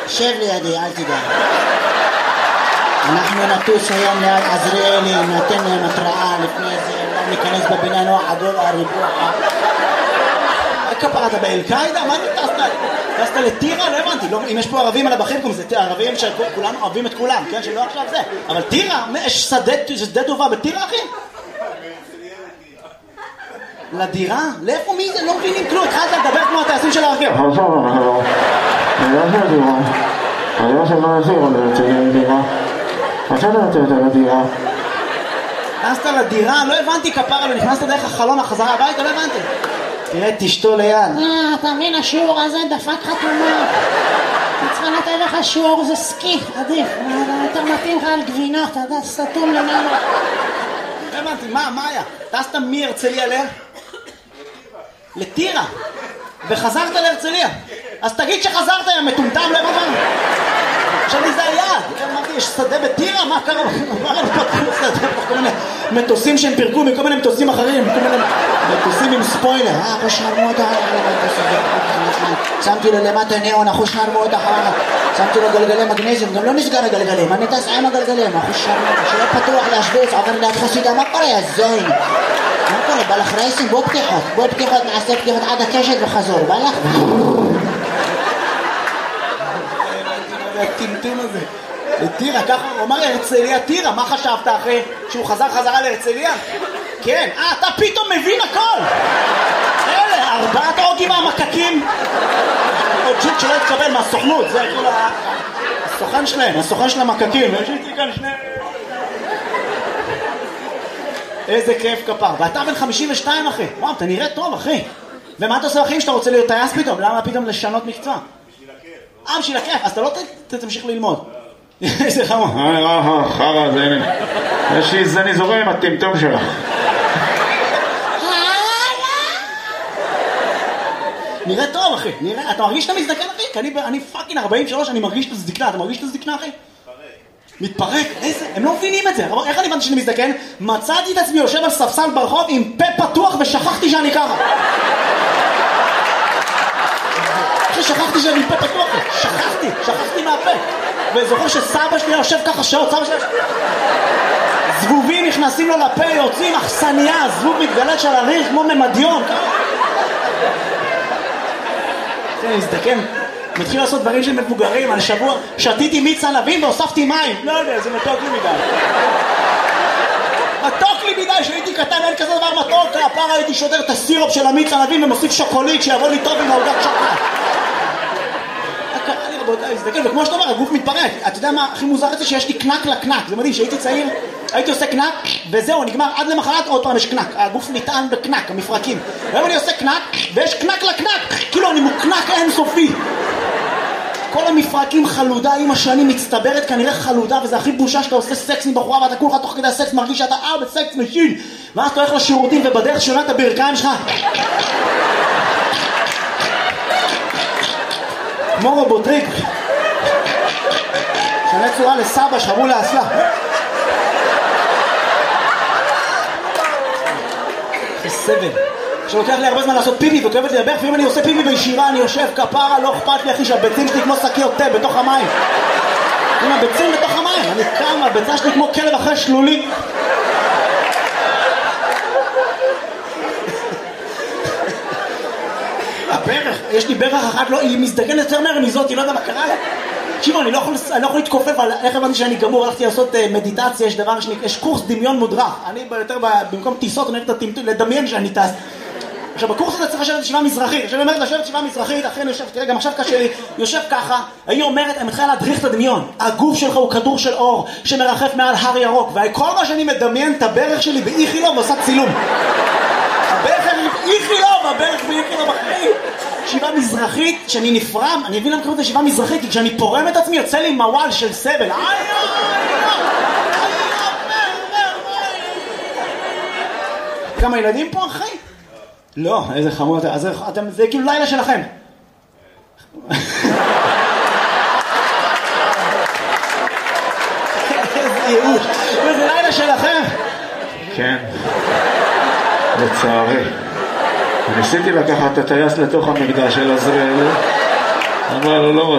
שב לידי, אל תדאג. אנחנו נטוס היום ליד עזריאלי, נתן להם התראה לפני זה, לא ניכנס בבניין או עדול הריבוע. כפרת באל-קאידה? מה טסת לטירה? לא הבנתי, אם יש פה ערבים על הבחים, זה ערבים שכולנו אוהבים את כולם, כן? שלא עכשיו זה. אבל טירה, יש שדה טובה בטירה, אחי? לדירה? לאיפה מי זה? לא מבינים כלום, התחלת לדבר כמו הטייסים של הרכב. אני לא שלא נזיר לדירה. עכשיו אתה יוצא לדירה. נכנסת לדירה? לא הבנתי כפרה, לא נכנסת דרך החלון החזרה הביתה? לא הבנתי. תראה, תשתו ליד. אתה מבין, השיעור הזה דפק חתומה. צריכה לתת לך שיעור, זה סקי, עדיף. יותר מתאים לך על גבינות, אתה יודע, סתום למעלה. לא הבנתי, מה היה? טסת מהרצליה לטירה. וחזרת להרצליה. אז תגיד שחזרת, יא מטומטם, לא הבנתי. עכשיו לי זה היעד. אמרתי, יש שדה בטירה? מה קרה? מה פתחו שדה? כל מיני מטוסים שהם פירקו מכל מיני מטוסים אחרים, כל מיני מטוסים עם ספוילר. אחוש נרמות שמתי לו למטה ניאון, אחוש נרמות שמתי לו גלגלי מגנזיום, גם לא נסגר הגלגלים, אני טס עם הגלגלים, אחוש נרמות, שיהיה פתוח להשוויץ, עובר ליד חסידה, מה קורה, יא זין? מה קורה? בא לך רייסים? בוא פתיחות, נעשה פתיחות עד הקשת וחזור, בא לך? הטמטום הזה לטירה, ככה הוא אמר להרצליה טירה. מה חשבת אחרי שהוא חזרה להרצליה? כן, אתה פתאום מבין הכל. אלה, 4 אוגים מהמקקים עוד ג'יט שלא התקבל מהסוכנות, זה כאילו הסוכן של המקקים. יש לי כאן שני... איזה כיף כפר. ואתה בן 52 אחי, וואו, אתה נראה טוב אחי. ומה אתה עושה אחי שאתה רוצה להיות טייס פתאום? למה פתאום לשנות מקצוע? בשביל הכיף, אז אתה לא תמשיך ללמוד. איזה חמור. חרא, זה הנה. יש לי זני זורם עם הטמטום שלך. נראה טוב אחי, נראה, אתה מרגיש שאתה מזדקן אחי? כי אני פאקינג 43, אני מרגיש את הזדקנה, אתה מרגיש את הזדקנה אחי? מתפרק, איזה, הם לא מבינים את זה. איך אני הבנתי שאני מזדקן? מצאתי את עצמי יושב על ספסל ברחוב עם פה פתוח ושכחתי שאני ככה. שכחתי שאני פה פתוח, שכחתי מהפה. וזוכר שסבא שלי יושב ככה שעות, סבא שלי זבובים נכנסים לו לפה, יוצאים אכסניה, זבוב מתגלת של הריח כמו ממדיון. אני מזדקן, מתחיל לעשות דברים של מבוגרים. על שבוע שתיתי מיץ ענבים והוספתי מים. לא יודע, זה מתוק לי מדי. מתוק לי מדי, שהייתי קטן, אין כזה דבר מתוק. הפעם הייתי שודר את הסירופ של המיץ ענבים ומוסיף שוקולית שיבוא לי טוב עם העוגת שוקולד. קרה לי רבותיי, מזדקן, וכמו שאתה אומר, הגוף מתפרק. אתה יודע מה הכי מוזר את זה? שיש לי קנק לקנק. זה מדהים, שהייתי צעיר, הייתי עושה קנק, וזהו, נגמר עד למחרת, עוד פעם יש קנק. הגוף נטען בקנק, המפרקים. והיום אני עושה קנק, ויש קנק לקנק. כאילו אני מוקנק אינסופי. כל המפרקים חלודה עם השנים מצטברת, כנראה חלודה, וזה הכי בושה שאתה עושה סקס עם בחורה, ואתה כולך תוך כדי הסקס מרגיש שאתה בסקס משין. ואז אתה הולך לשירותים, ובדרך שונה את הברכיים שלך. כמו רובוטריק. שנה צורה לסבא, שברו לאסלה. זה סבל. שלוקח לי הרבה זמן לעשות פיפי וכואבת לי לברך, ואם אני עושה פיפי בישיבה אני יושב כפרה, לא אכפת לי אחי שהביצים שלי כמו שקיות תה בתוך המים. עם הביצים בתוך המים, אני קם, הביצה שלי כמו כלב אחרי שלולי. הברך, יש לי ברך אחת, היא מזדקנת יותר מהר מזאת, היא לא יודע מה קרה לה. תקשיבו, אני לא יכול להתכופף על איך הבנתי שאני גמור, הלכתי לעשות מדיטציה, יש דבר יש קורס דמיון מודרך. אני יותר במקום טיסות, אני אוהב לדמיין שאני טס. עכשיו בקורס הזה צריך לשבת ישיבה מזרחית, עכשיו היא אומרת לשבת ישיבה מזרחית, אחרי אני יושב, תראה גם עכשיו קשה לי, יושב ככה, היא אומרת, אני מתחילה להדריך את הדמיון, הגוף שלך הוא כדור של אור שמרחף מעל הר ירוק, וכל מה שאני מדמיין את הברך שלי באיכילוב ועושה צילום. הברך באיכילוב, הברך באיכילוב אחרי. ישיבה מזרחית, שאני נפרם, אני אבין למה קוראים את ישיבה מזרחית, כי כשאני פורם את עצמי יוצא לי מוואל של סבל. כמה ילדים פה אחי? לא, איזה חמוד, זה כאילו לילה שלכם. איזה ייאוש, זה לילה שלכם. כן, לצערי. ניסיתי לקחת את הטייס לתוך המקדש של עזריאלי, אבל הוא לא